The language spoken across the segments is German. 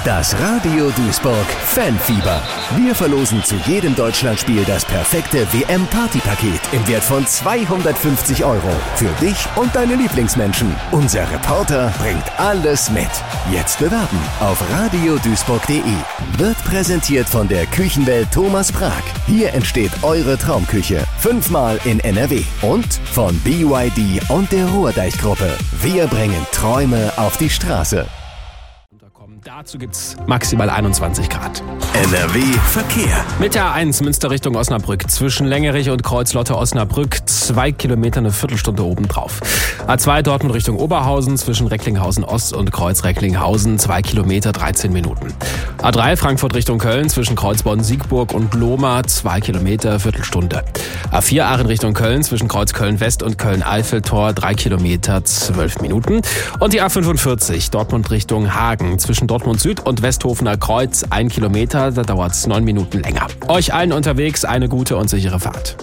Das Radio Duisburg Fanfieber. Wir verlosen zu jedem Deutschlandspiel das perfekte WM-Partypaket im Wert von 250 € für dich und deine Lieblingsmenschen. Unser Reporter bringt alles mit. Jetzt bewerben auf radioduisburg.de. Wird präsentiert von der Küchenwelt Thomas Prag. Hier entsteht eure Traumküche. 5-mal in NRW. Und von BYD und der Ruhrdeich-Gruppe. Wir bringen Träume auf die Straße. Dazu gibt's maximal 21 Grad. NRW Verkehr. Mit der A1 Münster Richtung Osnabrück. Zwischen Längerich und Kreuzlotte-Osnabrück 2 Kilometer, eine Viertelstunde obendrauf. A2 Dortmund Richtung Oberhausen. Zwischen Recklinghausen Ost und Kreuz-Recklinghausen 2 Kilometer, 13 Minuten. A3 Frankfurt Richtung Köln. Zwischen Kreuzborn-Siegburg und Lohmar 2 Kilometer, Viertelstunde. A4 Aachen Richtung Köln. Zwischen Kreuz Köln-West und Köln-Eiffeltor 3 Kilometer, 12 Minuten. Und die A45 Dortmund Richtung Hagen. Zwischen Dortmund Süd und Westhofener Kreuz 1 Kilometer, da dauert es 9 Minuten länger. Euch allen unterwegs eine gute und sichere Fahrt.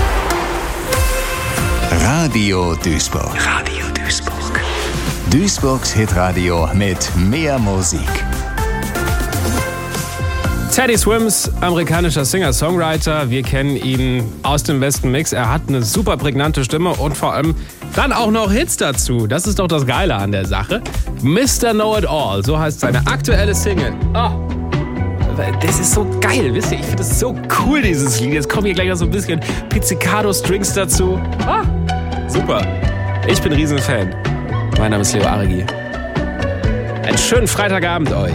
Radio Duisburg. Radio Duisburg. Duisburgs Hitradio mit mehr Musik. Teddy Swims, amerikanischer Singer-Songwriter. Wir kennen ihn aus dem besten Mix. Er hat eine super prägnante Stimme und vor allem dann auch noch Hits dazu. Das ist doch das Geile an der Sache. Mr. Know-It-All, so heißt seine aktuelle Single. Oh, das ist so geil, wisst ihr? Ich finde das so cool, dieses Lied. Jetzt kommen hier gleich noch so ein bisschen Pizzicato-Strings dazu. Ah, super. Ich bin Riesenfan. Mein Name ist Leo Aregi. Einen schönen Freitagabend euch.